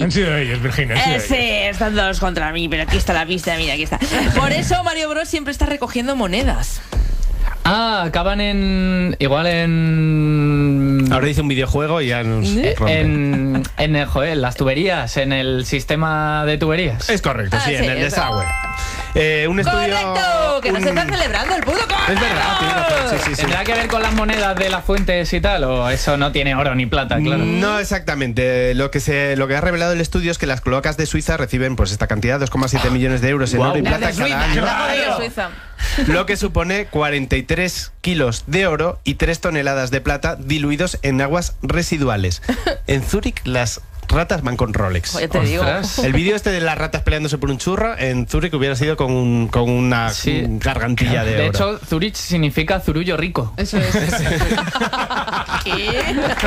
Han sido ellos, Virginia. Sí, están todos contra mí, pero aquí está la pista, mira, aquí está. Por eso Mario Bros siempre está recogiendo monedas. Acaban igual en... Ahora dice un videojuego y ya nos rompe. En las tuberías, en el sistema de tuberías. Es correcto, sí, en el desagüe. Un estudio... ¡Correcto! Que no se está celebrando el puto correcto. Es verdad, tienes razón, sí. ¿Tendrá que ver con las monedas de las fuentes y tal? ¿O eso no tiene oro ni plata, claro? No exactamente. Lo que ha revelado el estudio es que las cloacas de Suiza reciben pues esta cantidad, 2,7 millones de euros en oro y plata cada año. ¡Claro! Suiza. Lo que supone 43 kilos de oro y 3 toneladas de plata diluidos en aguas residuales. En Zúrich las ratas van con Rolex. Oye, te digo. El vídeo este de las ratas peleándose por un churro en Zúrich hubiera sido con una gargantilla de oro. De hecho, Zúrich significa zurullo rico. Eso es. ¿Qué?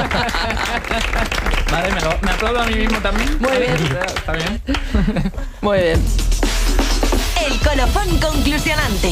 Vale, me aplaudo a mí mismo también. Muy bien. Está bien. Muy bien. El colofón conclusionante.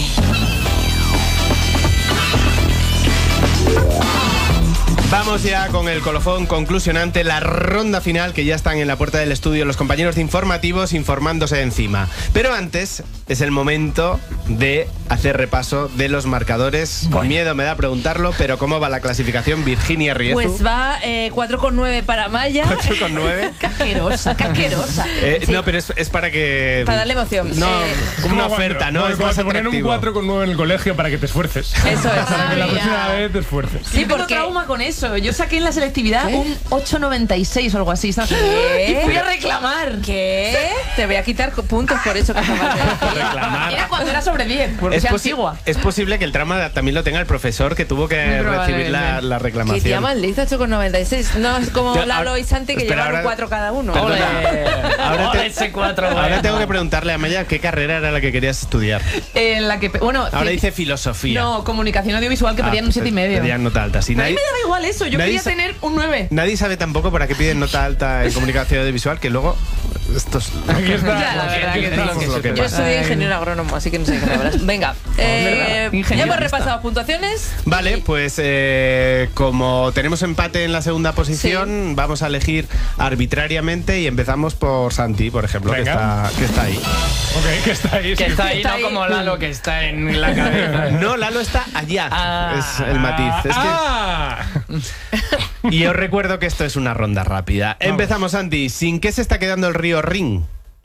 Vamos ya con el colofón conclusionante, la ronda final, que ya están en la puerta del estudio los compañeros de informativos informándose encima. Pero antes es el momento de hacer repaso de los marcadores. Con miedo me da preguntarlo, pero ¿cómo va la clasificación, Virginia Riezu? Pues va 4,9 para Maya. 4,9. Casquerosa. Sí. No, pero es para que... Para darle emoción. No, como una oferta, ¿no? Es Cuando más te ponen un atractivo. 4,9 en el colegio para que te esfuerces. Eso es. Para que la próxima vez te esfuerces. Sí, tengo trauma con eso. Yo saqué en la selectividad un 8,96 o algo así, ¿sabes? ¿Qué? Y fui a reclamar. ¿Qué? Te voy a quitar puntos por eso que acabas de decir. Reclamar. Era cuando era sobre 10, porque sea antigua. Es posible que el trauma también lo tenga el profesor que tuvo que recibir la Que reclamación. te llaman listo 8,96. No es como Yo, Lalo y Santi que espera, llevan un ahora- 4 cada uno. Ahora, ese 4. ahora tengo que preguntarle a Maya qué carrera era la que querías estudiar. En la que, bueno, Ahora dice filosofía. no, comunicación audiovisual, que pedían un 7,5. Pedían nota alta. Sí, A mí me daba igual eso, yo nadie quería sa- tener un 9. Nadie sabe tampoco para qué piden nota alta en comunicación audiovisual, que luego estos... Aquí está. Ya, la verdad Aquí que está. sí. Lo que Yo pasa. soy ingeniero agrónomo, así que no sé qué sabrás. Venga, ya Ingeniero hemos repasado puntuaciones. Vale, pues como tenemos empate en la segunda posición, vamos a elegir arbitrariamente y empezamos por Santi, por ejemplo, que Venga. está ahí. Ok, que está ahí. Que sí. está ahí, Está no ahí. como Lalo, que está en la cabeza. No, Lalo está allá. Es el matiz. Es que... Y os recuerdo que esto es una ronda rápida. Empezamos, Santi. ¿Sin qué se está quedando el río Rin?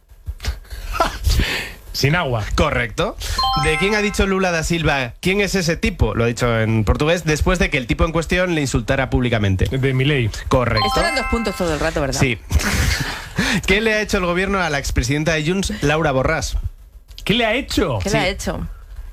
Sin agua. Correcto. ¿De quién ha dicho Lula da Silva? ¿Quién es ese tipo? Lo ha dicho en portugués después de que el tipo en cuestión le insultara públicamente. De Milei. Correcto. Esto eran 2 puntos todo el rato, ¿verdad? Sí. ¿Qué le ha hecho el gobierno a la expresidenta de Junts, Laura Borràs? ¿Qué le ha hecho? ¿Qué le ha hecho?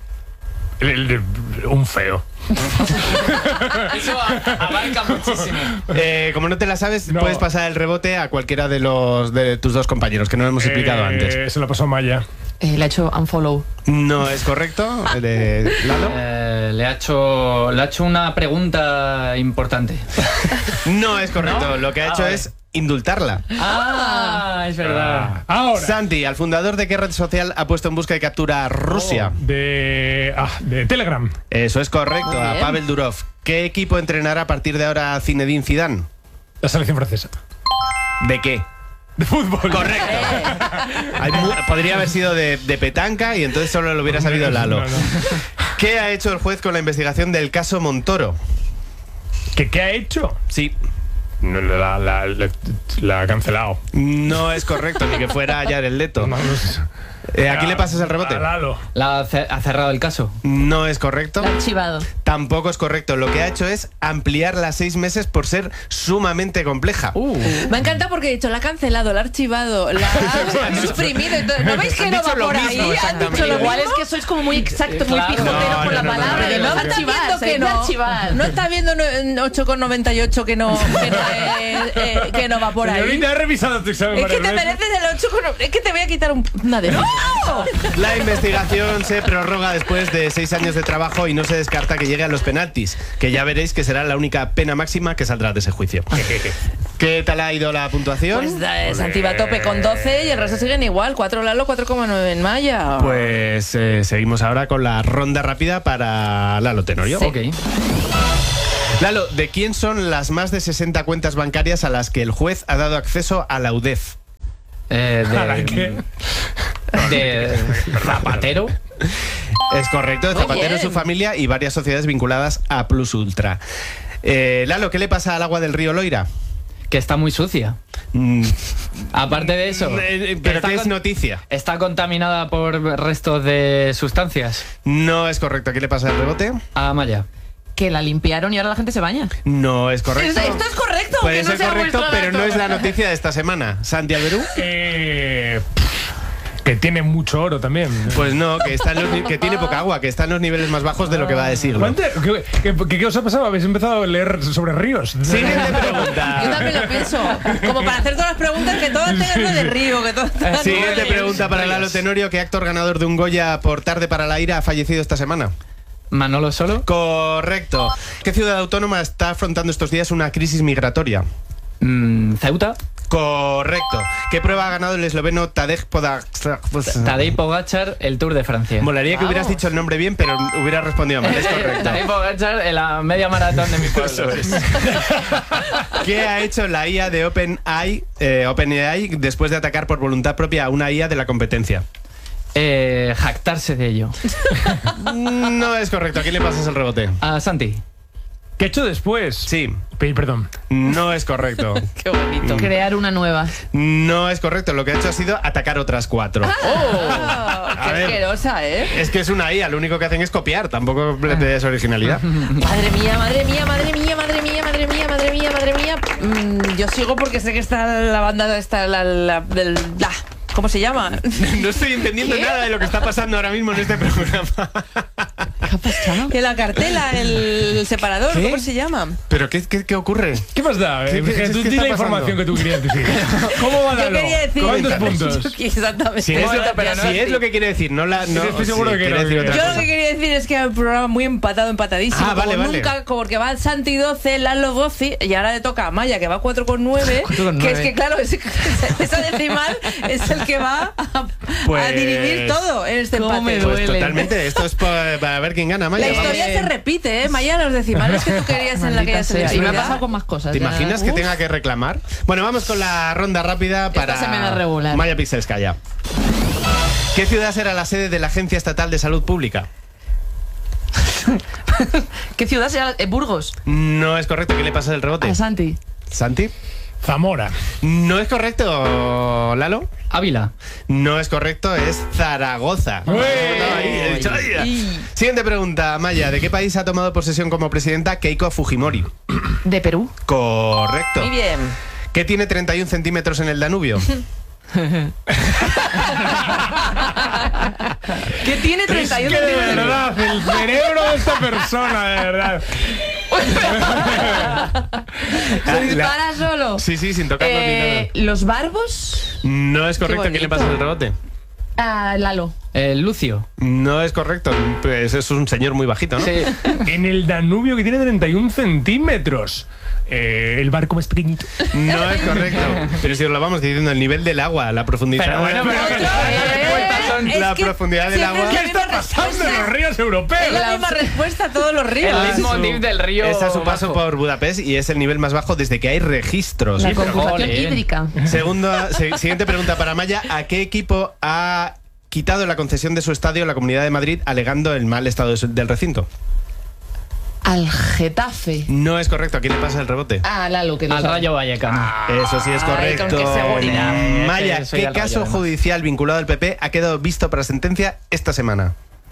Un feo. Eso abarca muchísimo. Como no te la sabes, No. puedes pasar el rebote a cualquiera de tus dos compañeros, que no lo hemos explicado antes. Se lo pasó Maya. Le ha hecho unfollow. No es correcto. ¿Lalo? Le ha hecho una pregunta importante. No es correcto. ¿No? Lo que ha hecho vale. es indultarla. Es verdad. Ahora. Santi, al fundador de qué red social ha puesto en busca y captura a Rusia. De Telegram. Eso es correcto, Muy a bien. Pavel Durov. ¿Qué equipo entrenará a partir de ahora a Zinedine Zidane? La selección francesa. ¿De qué? De fútbol. Correcto. Podría haber sido de petanca y entonces solo lo hubiera sabido Lalo. No. ¿Qué ha hecho el juez con la investigación del caso Montoro? ¿Qué ha hecho? Sí, No, la ha cancelado. no es correcto, ni que fuera Jared Leto. ¿A quién le pasas el rebote? A Lalo. Ha cerrado el caso. No es correcto. La ha archivado. Tampoco es correcto. Lo que ha hecho es ampliarla a 6 meses por ser sumamente compleja. Me ha encantado porque he dicho, la ha cancelado, la ha archivado, la ha suprimido. Entonces, ¿no veis que Han no dicho va lo por mismo, ahí? Han exactamente. dicho lo Igual mismo. es que sois como muy exactos, muy Claro. pijoteros No, con la no, no, palabra. no, de no, no no, Está archivar, viendo se que dice no. archivar. No está viendo 8,98 que no va por ahí. Señorita, he revisado tu examen Es que te varias veces. mereces el 8,9. Es que te voy a quitar una de ¡No! La investigación se prorroga después de 6 años de trabajo y no se descarta que llegue a los penaltis, que ya veréis que será la única pena máxima que saldrá de ese juicio. ¿Qué tal ha ido la puntuación? Pues Santi va a tope con 12 y el resto siguen igual. 4 Lalo, 4,9 en Maya. Pues seguimos ahora con la ronda rápida para Lalo Tenorio. Sí. Ok. Lalo, ¿de quién son las más de 60 cuentas bancarias a las que el juez ha dado acceso a la UDEF? ¿Para qué? De Zapatero. Es correcto, Zapatero, bien. su familia y varias sociedades vinculadas a Plus Ultra. Lalo, ¿qué le pasa al agua del río Loira? Que está muy sucia. Aparte de eso, ¿Pero está qué es noticia? está contaminada por restos de sustancias. No es correcto. ¿Qué le pasa al rebote? A Maya. Que la limpiaron y ahora la gente se baña. No es correcto. Esto es correcto. Puede que no ser sea correcto, vuestro pero no dato. es la noticia de esta semana. ¿Santi Alberú? Que tiene mucho oro también. Pues no, que tiene poca agua, que está en los niveles más bajos de lo que va a decirlo. ¿Qué os ha pasado? ¿Habéis empezado a leer sobre ríos? Siguiente pregunta. Yo también lo pienso. Como para hacer todas las preguntas, que todas tengan lo de río, que todas tengan Siguiente goles. pregunta para Lalo Tenorio. ¿Qué actor ganador de un Goya por Tarde para la Ira ha fallecido esta semana? Manolo Solo. Correcto. ¿Qué ciudad autónoma está afrontando estos días una crisis migratoria? Ceuta. Correcto. ¿Qué prueba ha ganado el esloveno Tadej Pogačar? Tadej Pogačar, el Tour de Francia. Molaría que hubieras dicho el nombre bien, pero hubieras respondido mal. Es correcto. Tadej Pogačar en la media maratón de mi pueblo. Eso es. ¿Qué ha hecho la IA de OpenAI después de atacar por voluntad propia a una IA de la competencia? Jactarse de ello. No es correcto. ¿A quién le pasas el rebote? A Santi. ¿Qué he hecho después? Sí. Pedir perdón. No es correcto. Qué bonito. Crear una nueva. No es correcto. Lo que ha hecho ha sido atacar otras 4. Qué ver. asquerosa, ¿eh? Es que es una IA. Lo único que hacen es copiar. Tampoco le des originalidad. Madre mía, madre mía, madre mía, madre mía, madre mía, madre mía, madre mía. Yo sigo porque sé que está la banda esta, ¿cómo se llama? No estoy entendiendo nada de lo que está pasando ahora mismo en este programa. ¿Qué ha pasado? Que la cartela, el separador, ¿Qué? ¿cómo se llama? ¿Pero qué ocurre? ¿Qué más da? ¿Qué Tú está di la pasando? información que tú querías decir. ¿Cómo va Yo Lalo? quería decir... ¿Cuántos puntos? Exactamente. Si es lo que quiere decir, no la... No, estoy seguro que quiere no, decir otra Yo lo cosa. que quería decir es que era un programa muy empatadísimo. Ah, vale, como vale. nunca, porque va Santi 12, Lalo 12, y ahora le toca a Maya, que va 4,9. 4,9. Que es que, claro, esa decimal es el que va a dirimir todo en este ¿Cómo empate. me Pues duele? totalmente, esto es para ver quién gana, Maya. La Vamos. historia se repite, ¿eh? Maya, los decimales que tú querías en la que Maldita sea. Y me ha selección. pasado con más cosas. ¿Te ya. imaginas que Uf. tenga que reclamar? Bueno, vamos con la ronda rápida para se me da regular. Maya Pixelskaya. ¿Qué ciudad será la sede de la Agencia Estatal de Salud Pública? ¿Qué ciudad será? Burgos. No es correcto. ¿Qué le pasa del rebote? A Santi. ¿Santi? Zamora. No es correcto, Lalo. Ávila. No es correcto, es Zaragoza. ¡Ué! Ahí, he dicho, ¡ay! Siguiente pregunta, Maya. ¿De qué país ha tomado posesión como presidenta Keiko Fujimori? De Perú. Correcto. Muy bien. ¿Qué tiene 31 centímetros en el Danubio? ¿Qué tiene 31 Que de centímetros? verdad, el cerebro de esta persona, de verdad. Se dispara solo. Sí, sin tocarlo ni nada. Los barbos. No es correcto. ¿Qué le pasa el rebote? A Lalo. Lucio. No es correcto. Pues es un señor muy bajito, ¿no? Sí. En el Danubio, que tiene 31 centímetros. El barco más pequeñito. No es correcto. Pero si os lo vamos diciendo, el nivel del agua, la profundidad. Pero bueno, pero Otro, las respuestas son es la que profundidad del siempre agua. es ¿Qué la está misma pasando en respuesta. los ríos Es europeos? la misma respuesta a todos los ríos. El leitmotiv del río. Es a su paso bajo. por Budapest y es el nivel más bajo desde que hay registros. La pero conjugación jolín. hídrica. Siguiente pregunta para Maya. ¿A qué equipo ha quitado la concesión de su estadio la Comunidad de Madrid alegando el mal estado del recinto? Al Getafe. No es correcto. ¿A quién le pasa el rebote? A Lalo, que no Al sabe. Rayo Vallecano. Eso sí es Ay, correcto. con qué seguridad. Maya, Que soy ¿qué del Rayo, caso además. judicial vinculado al PP ha quedado visto para sentencia esta semana?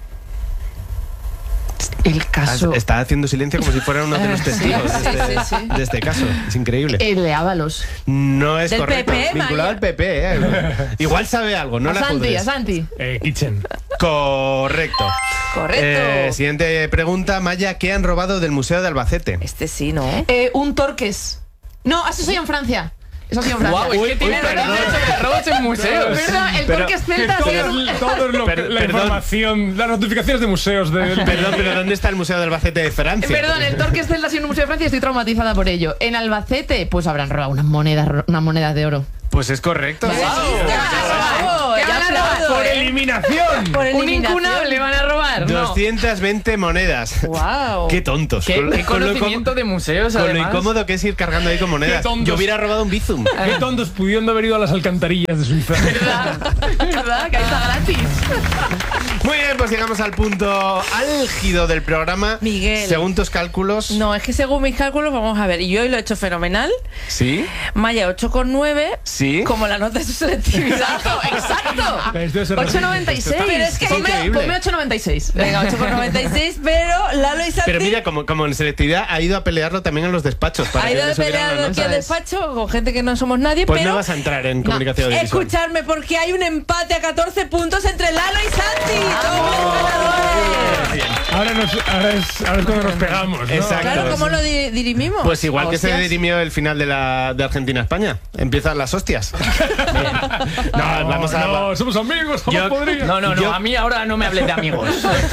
El caso. Está haciendo silencio como si fuera uno de los testigos de este caso. Es increíble. El de Ábalos. No es Del correcto. PP, Vinculado Maya. al PP, Igual sabe algo, no a la Santi, juzgues. a Santi. Kitchen. Correcto. Correcto. Siguiente pregunta, Maya. ¿Qué han robado del Museo de Albacete? Este sí, ¿no? Un Torques. No, eso soy en Francia. Eso sí en Francia. Guau, es que tiene perdón. noticias sobre robos en museos. Perdón, el Pero- Torques Celta ha sido un- Todo la Perdón. información, las notificaciones de museos de... Perdón, pero ¿dónde está el Museo de Albacete de Francia? Perdón, el Torques Celta ha sido un museo de Francia y estoy traumatizada por ello. En Albacete, pues habrán robado unas monedas de oro. Pues es correcto. sí. ¡Bravo! ¡Qué Ya ganador! aplaudo, ¡Por ¿eh? eliminación! Por Un eliminación. incunable van a robar. No. 220 monedas. Wow. Qué tontos. Qué Con lo conocimiento de museos, Con lo además. incómodo que es ir cargando ahí con monedas. Qué tontos. Yo hubiera robado un Bizum. Qué tontos pudiendo haber ido a las alcantarillas de Suiza. ¿Verdad? Que ahí está gratis. Muy bien, pues llegamos al punto álgido del programa. Miguel. Según tus cálculos. No, es que según mis cálculos, vamos a ver, y yo hoy lo he hecho fenomenal. ¿Sí? Maya 8,9. ¿Sí? Como la nota de su selectividad. Exacto. Esto es horrible. 8,96. Pero es que increíble. Ponme 8,96. Venga, 8,96, pero Lalo y Santi Pero mira, como en selectividad ha ido a pelearlo también en los despachos. Para ha que ido le subieran peleando la aquí nota. al despacho con gente que no somos nadie, Pues pero... no vas a entrar en comunicación audiovisual. Escuchadme, porque hay un empate a 14 puntos entre Lalo y Santi. ¡Dobles ganadores! Bien. Ahora es cuando nos pegamos, ¿no? Exacto. Claro, ¿cómo lo dirimimos? Pues igual que se Hostias. dirimió el final de Argentina-España. Empiezan las hostias. No, vamos a... No, somos amigos, somos Yo- podridos. No, Yo- a mí ahora no me hables de amigos.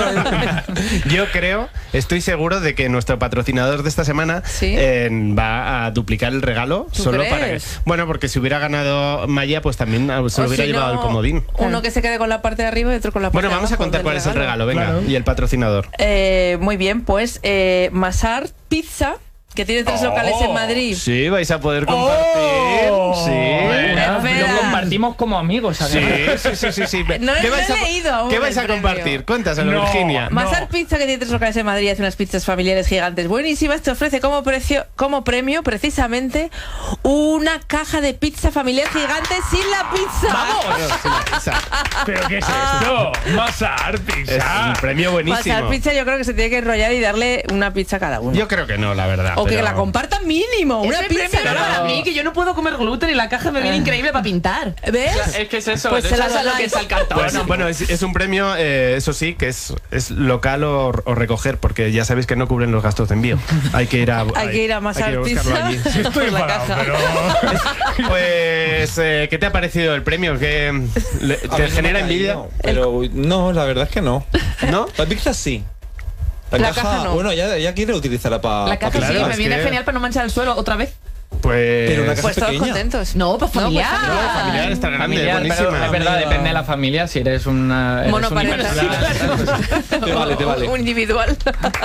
Yo estoy seguro de que nuestro patrocinador de esta semana ¿Sí? va a duplicar el regalo ¿Tú solo para que... crees? Bueno, porque si hubiera ganado Maya, pues también se lo O hubiera si llevado no, el comodín. Uno que se quede con la parte de arriba y otro con la parte Bueno, de vamos a abajo contar del cuál es el regalo, venga. Claro. Y el patrocinador. Muy bien, pues Masar Pizza, que tiene 3 locales en Madrid. Sí, vais a poder compartir. Oh. Sí. Espera. Lo compartimos como amigos, Sí, además. sí. No ¿Qué lo vais he a, leído aún ¿Qué vais el a premio. compartir? Cuéntaselo, No. Virginia. Masar Pizza, que tiene 3 locales en Madrid y hace unas pizzas familiares gigantes buenísimas, te ofrece como premio precisamente una caja de pizza familiar gigante sin la pizza. Claro, sí, la pizza. ¿Pero qué es esto? Masar Es pizza. un premio buenísimo. Masar Pizza yo creo que se tiene que enrollar y darle una pizza a cada uno. Yo creo que no, la verdad. o que pero- la compartan mínimo, una Ese pizza. premio era para mí, que yo no puedo comer gluten y la caja me viene increíble para pintar. ¿Ves? Es que es eso, Pues se la eso es lo donáis. que es al cartón. Pues, bueno, es un premio, eso sí, que es local o recoger, porque ya sabéis que no cubren los gastos de envío. Hay que ir a Masar buscarlo Pizza. allí. Estoy por la enfadado, caja. pero... Pues, ¿qué te ha parecido el premio? ¿Qué, A mí ¿Te no me genera ha envidia? caído, pero no, la verdad es que no. ¿No? La pizza sí. La caja no. Bueno, ya quiere utilizarla para. La caja claro, sí, me es viene que- genial para no manchar el suelo otra vez. Pues... Pero una caja Pues todos pequeña. contentos. No, pues familiar. familiar. familiar está grande, Familiar, buenísima. pero es verdad, depende de la familia. Si eres una. eres Monoparental. universal. Te vale. Un individual.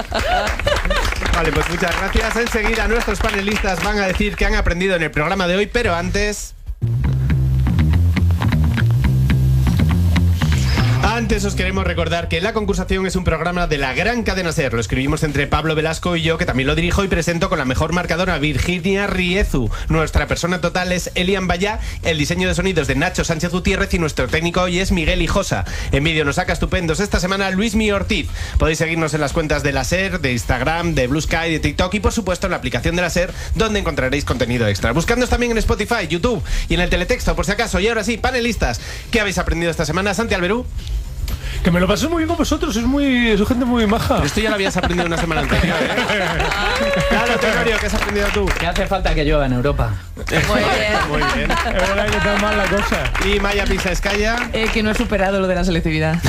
Vale, pues muchas gracias. Enseguida nuestros panelistas van a decir qué han aprendido en el programa de hoy, pero antes... Antes os queremos recordar que La Concursación es un programa de la gran cadena SER. Lo escribimos entre Pablo Velasco y yo, que también lo dirijo y presento con la mejor marcadora, Virginia Riezu. Nuestra persona total es Elian Bayá, el diseño de sonidos de Nacho Sánchez Gutiérrez y nuestro técnico hoy es Miguel Hijosa. En vídeo nos saca estupendos esta semana Luismi Ortiz. Podéis seguirnos en las cuentas de la SER, de Instagram, de Blue Sky, de TikTok y por supuesto en la aplicación de la SER, donde encontraréis contenido extra. Buscándonos también en Spotify, YouTube y en el teletexto por si acaso. Y ahora sí, panelistas, ¿qué habéis aprendido esta semana? Santi Alberú. Que me lo paso muy bien con vosotros, sois gente muy maja. Esto ya lo habías aprendido una semana anterior, ¿eh? Claro, Tenorio, ¿qué has aprendido tú? ¿Qué hace falta que llueva en Europa? Muy bien. Muy bien. Es verdad que está mal la cosa. Y Maya Piscaescaya. Que no he superado lo de la selectividad.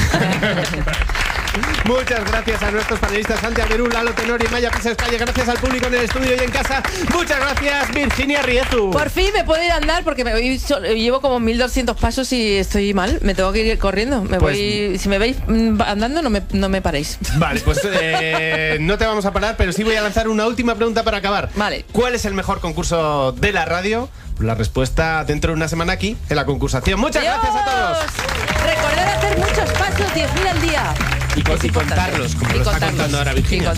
Muchas gracias a nuestros panelistas Santi Alberú, Lalo Tenorio y Maya Piscaescaya. Gracias al público en el estudio y en casa. Muchas gracias, Virginia Riezu. Por fin me puedo ir a andar porque llevo como 1200 pasos y estoy mal. Me tengo que ir corriendo. Si me veis andando, no me paréis. Vale, pues no te vamos a parar, pero sí voy a lanzar una última pregunta para acabar. Vale. ¿Cuál es el mejor concurso de la radio? La respuesta dentro de una semana aquí, en La Concursación. Muchas gracias a todos. Recordad hacer muchos pasos, 10.000 al día. Y contarlos, como lo está contando ahora Virginia.